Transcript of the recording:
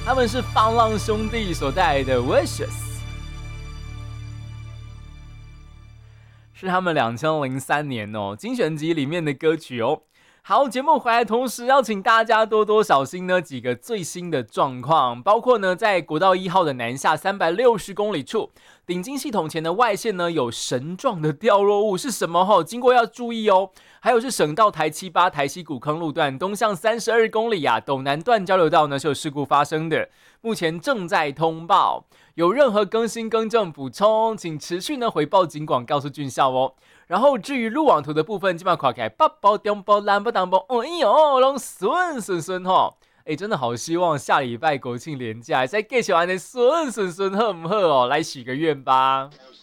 他们是放浪兄弟所带来的 Wishes， 是他们2003年精选集里面的歌曲哦。好，节目回来同时要请大家多多小心呢几个最新的状况，包括呢在国道1号的南下360公里处，顶金系统前的外线呢有绳状的掉落物，是什么经过要注意哦。还有是省道台78台西古坑路段东向32公里斗南段交流道呢是有事故发生的，目前正在通报，有任何更新更正补充，请持续呢回报警广告诉军校哦。然后至于路网图的部分，基本上看起来北部、中部、南部、东部，哎呦，都顺吼。真的好希望下礼拜国庆连假再继续安尼顺好不好来许个愿吧。